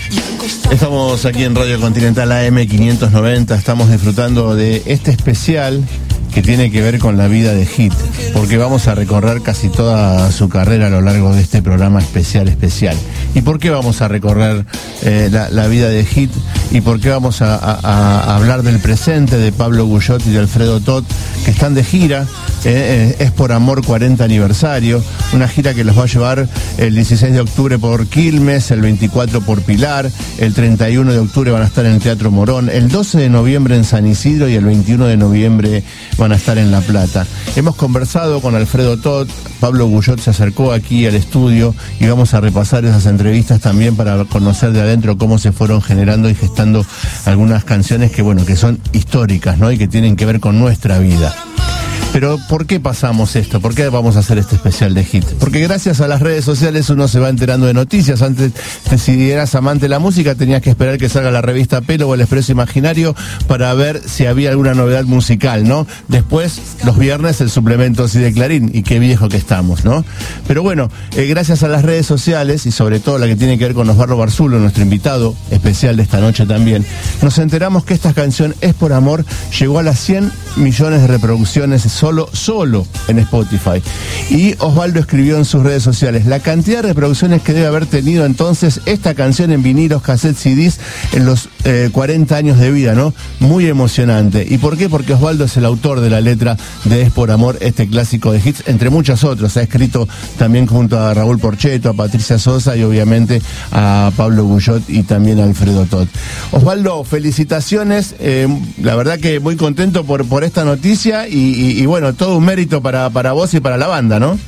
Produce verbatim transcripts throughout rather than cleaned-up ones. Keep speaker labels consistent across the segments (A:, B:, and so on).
A: Estamos aquí en Radio Continental A M quinientos noventa, estamos disfrutando de este especial que tiene que ver con la vida de Hit, porque vamos a recorrer casi toda su carrera a lo largo de este programa especial especial. ¿Y por qué vamos a recorrer eh, la, la vida de Hit? ¿Y por qué vamos a, a, a hablar del presente de Pablo Guyot y de Alfredo Tot, que están de gira? Eh, eh, es por amor cuarenta aniversario, una gira que los va a llevar el dieciséis de octubre por Quilmes, el veinticuatro por Pilar, el treinta y uno de octubre van a estar en el Teatro Morón, el doce de noviembre en San Isidro y el veintiuno de noviembre van a estar en La Plata. Hemos conversado con Alfredo Tot, Pablo Guyot se acercó aquí al estudio y vamos a repasar esas entrevistas también para conocer de adentro cómo se fueron generando y gestando algunas canciones que, bueno, que son históricas, ¿no? Y que tienen que ver con nuestra vida. Pero ¿por qué pasamos esto? ¿Por qué vamos a hacer este especial de Hit? Porque gracias a las redes sociales uno se va enterando de noticias. Antes, si eras amante de la música, tenías que esperar que salga la revista Pelo o el Expreso Imaginario para ver si había alguna novedad musical, ¿no? Después, los viernes, el suplemento así de Clarín, y qué viejo que estamos, ¿no? Pero bueno, eh, gracias a las redes sociales, y sobre todo la que tiene que ver con Osvaldo Barzulo, nuestro invitado especial de esta noche también, nos enteramos que esta canción, Es por Amor, llegó a las cien millones de reproducciones solo, solo en Spotify. Y Osvaldo escribió en sus redes sociales la cantidad de reproducciones que debe haber tenido entonces esta canción en vinilos, cassettes, C Ds en los eh, cuarenta años de vida, ¿no? Muy emocionante. ¿Y por qué? Porque Osvaldo es el autor de la letra de Es por Amor, este clásico de hits, entre muchos otros. Ha escrito también junto a Raúl Porcheto, a Patricia Sosa y obviamente a Pablo Guyot y también a Alfredo Tot. Osvaldo, felicitaciones. Eh, la verdad que muy contento por, por esta noticia y, y, y bueno, todo un mérito para, para vos y para la banda, ¿no?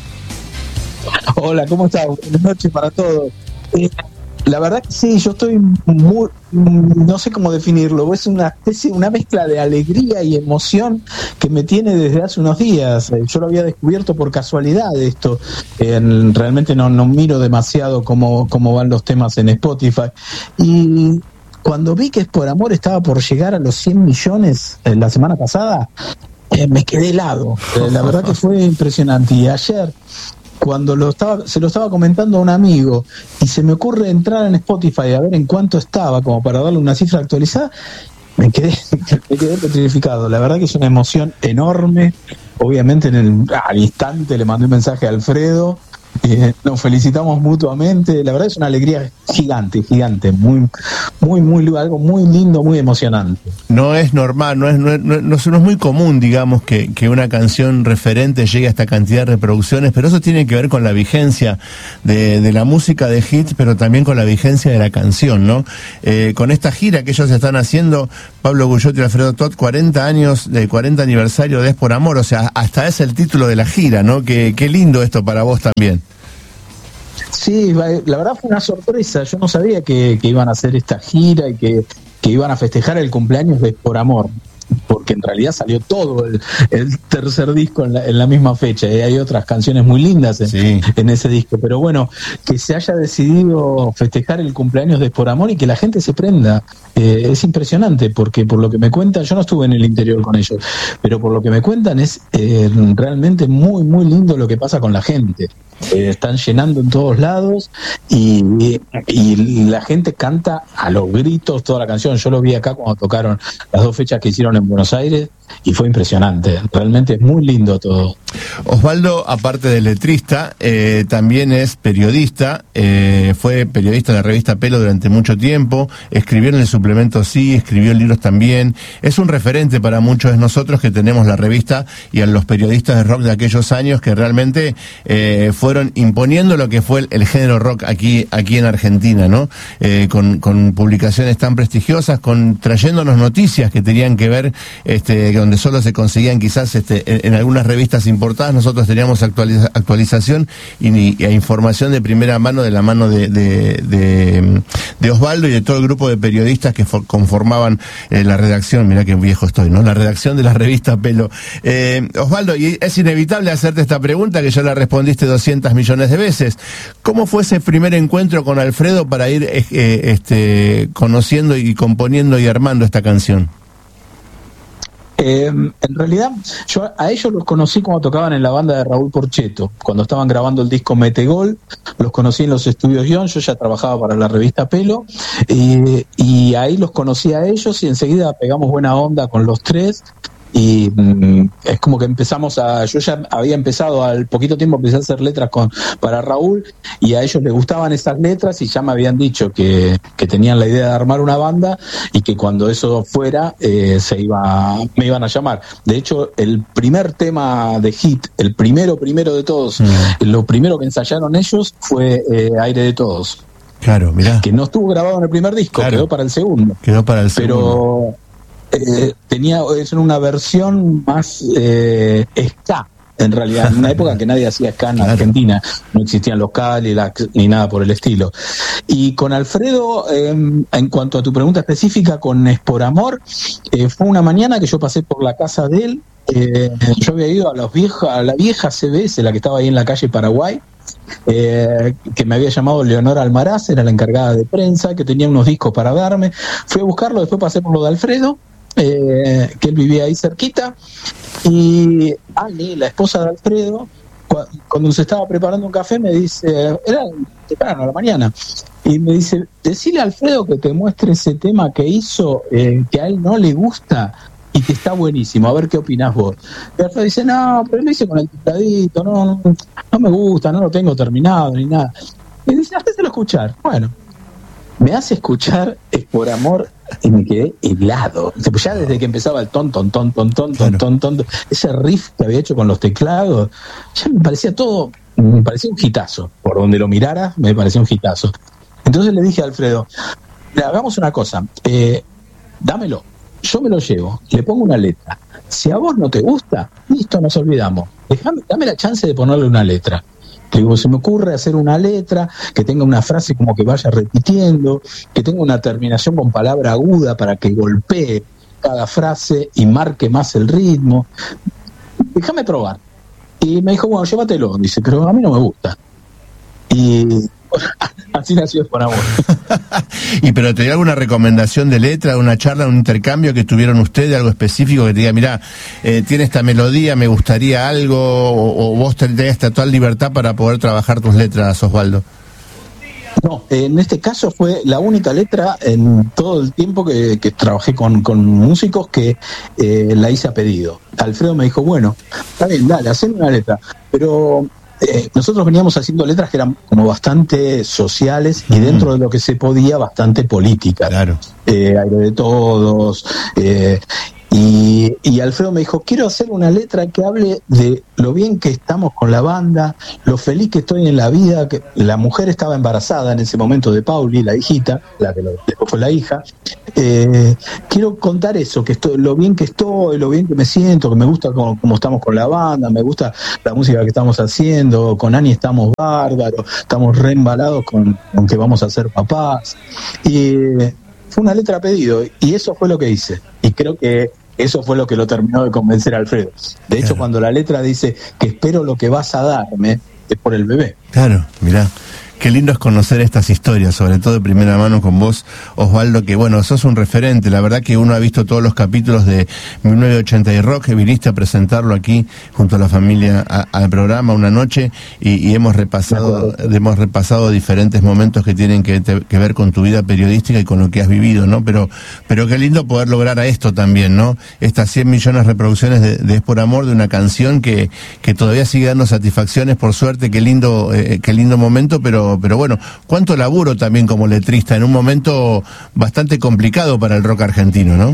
B: Hola, ¿cómo estás? Buenas noches para todos. Eh, la verdad que sí, yo estoy muy, no sé cómo definirlo, es una especie, una mezcla de alegría y emoción que me tiene desde hace unos días. Yo lo había descubierto por casualidad esto. Eh, realmente no, no miro demasiado cómo, cómo van los temas en Spotify. Y cuando vi que Es por Amor estaba por llegar a los cien millones eh, la semana pasada, Eh, me quedé helado. Eh, la verdad que fue impresionante. Y ayer, cuando lo estaba, se lo estaba comentando a un amigo y se me ocurre entrar en Spotify a ver en cuánto estaba, como para darle una cifra actualizada, me quedé, me quedé petrificado. La verdad que es una emoción enorme. Obviamente en el, al instante le mandé un mensaje a Alfredo. Eh, nos felicitamos mutuamente. La verdad es una alegría gigante, gigante, muy, muy, muy, algo muy lindo, muy emocionante.
A: No es normal, no es, no es, no es, no es muy común, digamos, que, que una canción referente llegue a esta cantidad de reproducciones, pero eso tiene que ver con la vigencia de, de la música de hits, pero también con la vigencia de la canción, ¿no? Eh, con esta gira que ellos están haciendo, Pablo Guyot y Alfredo Tot, cuarenta años, de cuarenta aniversario de Es por Amor, o sea, hasta es el título de la gira, ¿no? Qué, qué lindo esto para vos también.
B: Sí, la verdad fue una sorpresa. Yo no sabía que, que iban a hacer esta gira y que, que iban a festejar el cumpleaños de Por Amor, porque en realidad salió todo el, el tercer disco en la, en la misma fecha, y hay otras canciones muy lindas en, sí. en ese disco, pero bueno, que se haya decidido festejar el cumpleaños de Por Amor y que la gente se prenda, eh, es impresionante, porque por lo que me cuentan, yo no estuve en el interior con ellos, pero por lo que me cuentan es eh, realmente muy, muy lindo lo que pasa con la gente. Eh, están llenando en todos lados y, y, y la gente canta a los gritos toda la canción. Yo lo vi acá cuando tocaron las dos fechas que hicieron en Buenos Aires y fue impresionante. Realmente es muy lindo todo.
A: Osvaldo, aparte de letrista, eh, también es periodista, eh, fue periodista de la revista Pelo durante mucho tiempo, escribió en el suplemento Sí, escribió libros también, es un referente para muchos de nosotros que tenemos la revista y a los periodistas de rock de aquellos años que realmente eh, fueron imponiendo lo que fue el, el género rock aquí, aquí en Argentina, ¿no? Eh, con, con publicaciones tan prestigiosas, con trayéndonos noticias que tenían que ver, este, donde solo se conseguían quizás este, en, en algunas revistas importadas, nosotros teníamos actualiza, actualización y, y, e información de primera mano de la mano de, de, de, de Osvaldo y de todo el grupo de periodistas que for, conformaban eh, la redacción. Mirá qué viejo estoy, ¿no? La redacción de la revista Pelo. Eh, Osvaldo, y es inevitable hacerte esta pregunta que ya la respondiste doscientos millones de veces. ¿Cómo fue ese primer encuentro con Alfredo para ir eh, este, conociendo y componiendo y armando esta canción?
B: Eh, en realidad, yo a ellos los conocí cuando tocaban en la banda de Raúl Porchetto, cuando estaban grabando el disco Metegol, los conocí en los estudios Guión, yo ya trabajaba para la revista Pelo, eh, y ahí los conocí a ellos y enseguida pegamos buena onda con los tres. Y mm, es como que empezamos a, yo ya había empezado al poquito tiempo empecé a hacer letras con para Raúl y a ellos les gustaban esas letras y ya me habían dicho que, que tenían la idea de armar una banda y que cuando eso fuera eh, se iba me iban a llamar. De hecho, el primer tema de Hit, el primero primero de todos, mm. lo primero que ensayaron ellos fue eh, Aire de Todos.
A: Claro, mirá.
B: Que no estuvo grabado en el primer disco, claro. quedó para el segundo.
A: Quedó para el segundo.
B: Pero Eh, tenía es una versión más eh, ska, en realidad, en una época que nadie hacía ska en claro. Argentina, no existían los Cadillacs ni nada por el estilo. Y con Alfredo, eh, en cuanto a tu pregunta específica, con Es por Amor, eh, fue una mañana que yo pasé por la casa de él, eh, yo había ido a, los viejos, a la vieja C B S, la que estaba ahí en la calle Paraguay, Eh, que me había llamado Leonora Almaraz, era la encargada de prensa, que tenía unos discos para darme. Fui a buscarlo, después pasé por lo de Alfredo, eh, que él vivía ahí cerquita, y Ani, la esposa de Alfredo, cu- cuando se estaba preparando un café me dice, era temprano a la mañana, y me dice, decile a Alfredo que te muestre ese tema que hizo, eh, que a él no le gusta y que está buenísimo, a ver qué opinás vos. Y Alfredo dice, no, pero lo hice con el tecladito, no, no, no me gusta, no lo tengo terminado ni nada. Y dice, hacéselo escuchar. Bueno, me hace escuchar Es por Amor y me quedé helado. Ya desde que empezaba el ton, ton, ton, ton, ton, ton, ton, ton, ton, ese riff que había hecho con los teclados, ya me parecía todo, me parecía un hitazo. Por donde lo mirara, me parecía un hitazo. Entonces le dije a Alfredo, hagamos una cosa, eh, dámelo. Yo me lo llevo, le pongo una letra. Si a vos no te gusta, listo, nos olvidamos. Dejame, dame la chance de ponerle una letra. Le digo, se me ocurre hacer una letra que tenga una frase como que vaya repitiendo, que tenga una terminación con palabra aguda para que golpee cada frase y marque más el ritmo. Déjame probar. Y me dijo, bueno, llévatelo. Dice, pero a mí no me gusta. Y así nació Es por Amor.
A: ¿Y pero te dio alguna recomendación de letra, una charla, un intercambio que tuvieron ustedes, algo específico que te diga, mira, eh, tiene esta melodía, me gustaría algo, o, o vos tenés total libertad para poder trabajar tus letras, Osvaldo?
B: No, en este caso fue la única letra en todo el tiempo que, que trabajé con, con músicos que eh, la hice a pedido. Alfredo me dijo, bueno, está bien, dale, haceme una letra, pero eh, nosotros veníamos haciendo letras que eran como bastante sociales y dentro de lo que se podía bastante políticas.
A: Claro.
B: Eh, Aire de Todos, eh, y, y Alfredo me dijo, quiero hacer una letra que hable de lo bien que estamos con la banda, lo feliz que estoy en la vida, que la mujer estaba embarazada en ese momento de Pauli, la hijita, la que lo, después fue la hija. Eh, quiero contar eso, que estoy, lo bien que estoy, lo bien que me siento, que me gusta cómo, cómo estamos con la banda, me gusta la música que estamos haciendo, con Ani estamos bárbaros, estamos re embalados con, con que vamos a ser papás. Y fue una letra a pedido, y eso fue lo que hice. Y creo que eso fue lo que lo terminó de convencer a Alfredo. De hecho, claro, cuando la letra dice que espero lo que vas a darme, es por el bebé.
A: Claro, mirá. Qué lindo es conocer estas historias, sobre todo de primera mano con vos, Osvaldo, que bueno, sos un referente. La verdad que uno ha visto todos los capítulos de mil novecientos ochenta y Rock, que viniste a presentarlo aquí junto a la familia a, al programa una noche, y, y hemos repasado hemos repasado diferentes momentos que tienen que, te, que ver con tu vida periodística y con lo que has vivido, ¿no? Pero pero qué lindo poder lograr a esto también, ¿no? Estas cien millones de reproducciones de, de Es por Amor, de una canción que, que todavía sigue dando satisfacciones, por suerte. Qué lindo, eh, qué lindo momento, pero pero bueno, cuánto laburo también como letrista en un momento bastante complicado para el rock argentino, ¿no?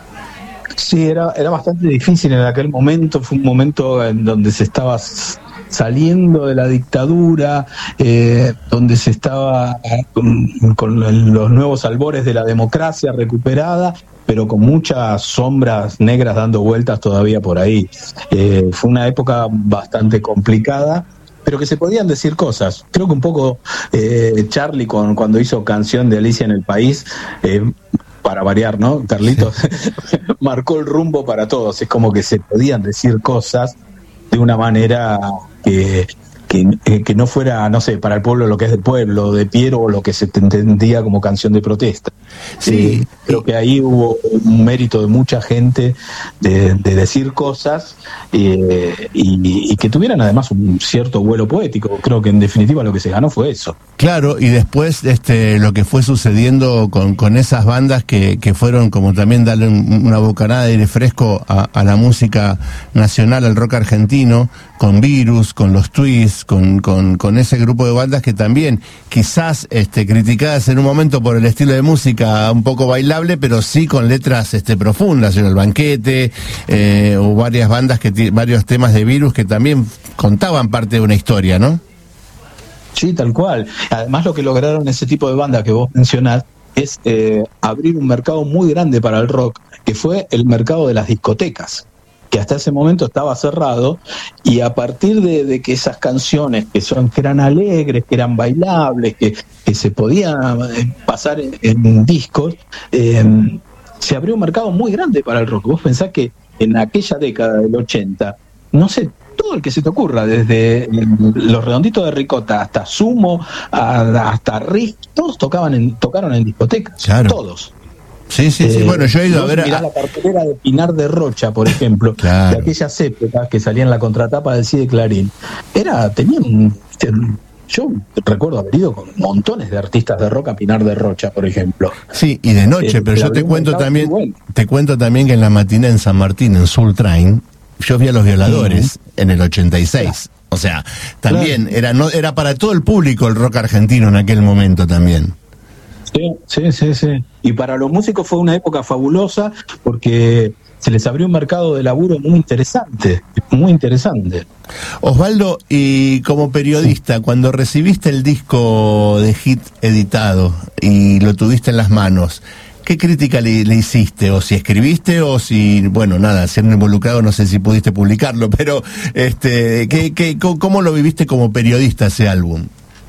B: Sí, era, era bastante difícil en aquel momento, fue un momento en donde se estaba saliendo de la dictadura, eh, donde se estaba con, con los nuevos albores de la democracia recuperada, pero con muchas sombras negras dando vueltas todavía por ahí. Eh, fue una época bastante complicada, pero que se podían decir cosas. Creo que un poco eh, Charlie con, cuando hizo Canción de Alicia en el País, eh, para variar, ¿no? Carlitos, sí. marcó el rumbo para todos. Es como que se podían decir cosas de una manera que, que, que no fuera, no sé, para el pueblo lo que es del pueblo, de Piero, o lo que se entendía como canción de protesta. Sí, eh, creo que ahí hubo un mérito de mucha gente de, de decir cosas eh, y, y que tuvieran además un cierto vuelo poético. Creo que en definitiva lo que se ganó fue eso.
A: Claro, y después este lo que fue sucediendo con, con esas bandas que, que fueron como también darle un, una bocanada de aire fresco a, a la música nacional, al rock argentino, con Virus, con los Twists, con, con, con ese grupo de bandas que también quizás este, criticadas en un momento por el estilo de música un poco bailable, pero sí con letras este, profundas, El Banquete, eh, o varias bandas, que t- varios temas de Virus que también contaban parte de una historia, ¿no?
B: Sí, tal cual. Además, lo que lograron ese tipo de bandas que vos mencionás es eh, abrir un mercado muy grande para el rock, que fue el mercado de las discotecas, que hasta ese momento estaba cerrado, y a partir de, de que esas canciones que son que eran alegres, que eran bailables, que, que se podían pasar en, en discos, eh, se abrió un mercado muy grande para el rock. Vos pensás que en aquella década del ochenta, no sé, todo el que se te ocurra, desde Los Redonditos de Ricota hasta Sumo, a, hasta Rick, todos tocaban en, tocaron en discotecas, claro. Todos.
A: Sí, sí, sí. Eh, bueno, yo he ido a ver...
B: Mirá a... la cartelera de Pinar de Rocha, por ejemplo, claro, de aquellas épocas que salía en la contratapa del C D Clarín. Era, tenían... un... Yo recuerdo haber ido con montones de artistas de rock a Pinar de Rocha, por ejemplo.
A: Sí, y de noche, eh, pero yo te cuento también, bueno. te cuento también que en la matiné en San Martín, en Soul Train, yo vi a Los Violadores uh-huh. en el ochenta y seis. Claro. O sea, también claro. era no era para todo el público el rock argentino en aquel momento también.
B: Sí, sí, sí, sí. Y para los músicos fue una época fabulosa porque se les abrió un mercado de laburo muy interesante, muy interesante.
A: Osvaldo, y como periodista, sí, cuando recibiste el disco de Hit editado y lo tuviste en las manos, ¿qué crítica le, le hiciste? O si escribiste o si, bueno, nada, siendo involucrado, no sé si pudiste publicarlo, pero este, ¿qué, qué, ¿cómo lo viviste como periodista ese álbum?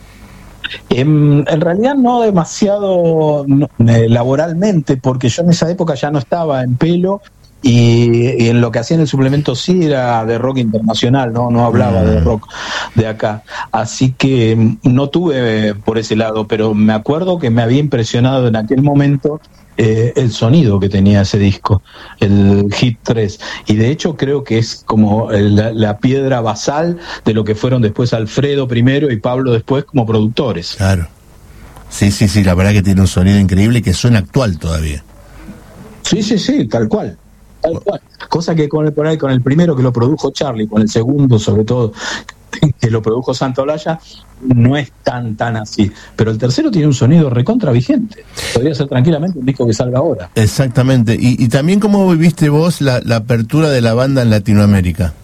B: En, en realidad no demasiado no, eh, laboralmente, porque yo en esa época ya no estaba en Pelo y, y en lo que hacía en el suplemento sí era de rock internacional, no no hablaba mm. de rock de acá, así que no tuve por ese lado, pero me acuerdo que me había impresionado en aquel momento Eh, el sonido que tenía ese disco, el Hit tres, y de hecho creo que es como el, la, la piedra basal de lo que fueron después Alfredo primero y Pablo después como productores.
A: Claro, sí, sí, sí, la verdad que tiene un sonido increíble que suena actual todavía.
B: Sí, sí, sí, tal cual, tal cual. Cosa que con el, por ahí, con el primero que lo produjo Charlie, con el segundo sobre todo que lo produjo Santolaya, no es tan tan así, pero el tercero tiene un sonido recontra vigente, podría ser tranquilamente un disco que salga ahora.
A: Exactamente, y, y también cómo viviste vos la, la apertura de la banda en Latinoamérica.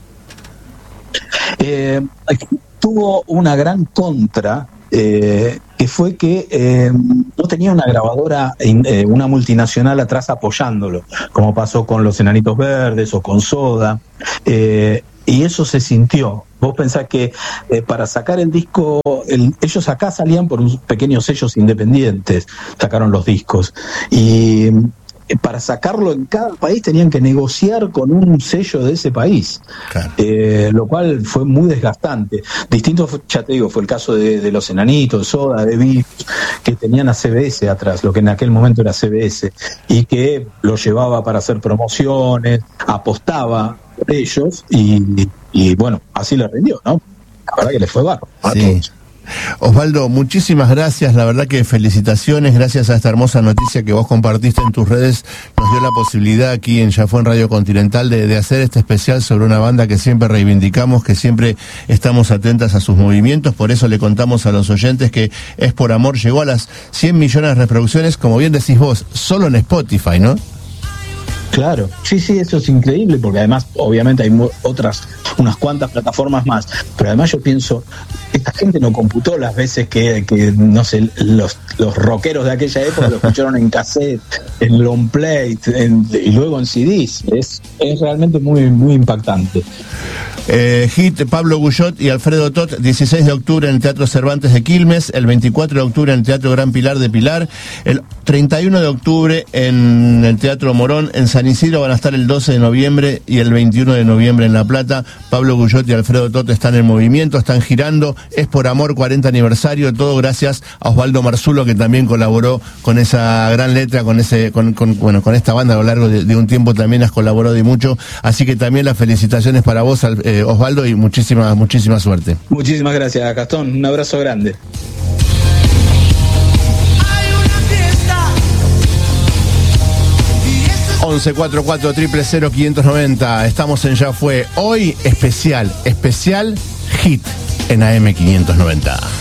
B: Eh, tuvo una gran contra, eh, que fue que eh, no tenía una grabadora, eh, una multinacional atrás apoyándolo, como pasó con Los Enanitos Verdes o con Soda, eh, y eso se sintió. Vos pensás que eh, para sacar el disco, el, ellos acá salían por unos pequeños sellos independientes, sacaron los discos, y eh, para sacarlo en cada país tenían que negociar con un sello de ese país, claro. eh, lo cual fue muy desgastante. Distinto, ya te digo, fue el caso de, de Los Enanitos, Soda, de Virus, que tenían a C B S atrás, lo que en aquel momento era C B S, y que lo llevaba para hacer promociones, apostaba por ellos, y, y bueno, así le rindió, ¿no? La verdad que le fue barro a
A: sí.
B: todos.
A: Osvaldo, muchísimas gracias, la verdad que felicitaciones, gracias a esta hermosa noticia que vos compartiste en tus redes, nos dio la posibilidad aquí en Ya Fue en Radio Continental de, de hacer este especial sobre una banda que siempre reivindicamos, que siempre estamos atentas a sus movimientos, por eso le contamos a los oyentes que Es por Amor llegó a las cien millones de reproducciones, como bien decís vos, solo en Spotify, ¿no?
B: Claro, sí, sí, eso es increíble, porque además, obviamente, hay mu- otras, unas cuantas plataformas más, pero además yo pienso, esta gente no computó las veces que, que no sé, los, los rockeros de aquella época lo escucharon en cassette, en long play, en, y luego en C Ds, es, es realmente muy, muy impactante.
A: Eh, Hit, Pablo Guyot y Alfredo Tot, dieciséis de octubre en el Teatro Cervantes de Quilmes, el veinticuatro de octubre en el Teatro Gran Pilar de Pilar, el treinta y uno de octubre en el Teatro Morón, en San Isidro van a estar el doce de noviembre y el veintiuno de noviembre en La Plata. Pablo Guyot y Alfredo Tot están en movimiento, están girando, es por amor, cuarenta aniversario, todo gracias a Osvaldo Marzulo, que también colaboró con esa gran letra, con ese, con, con bueno, con esta banda a lo largo de, de un tiempo también has colaborado y mucho, así que también las felicitaciones para vos, eh, Osvaldo, y muchísima, muchísima suerte.
B: Muchísimas gracias, Gastón, un abrazo grande.
A: once cuarenta y cuatro, cero cero cero, quinientos noventa. Estamos en Ya Fue. Hoy especial, especial Hit en A M quinientos noventa.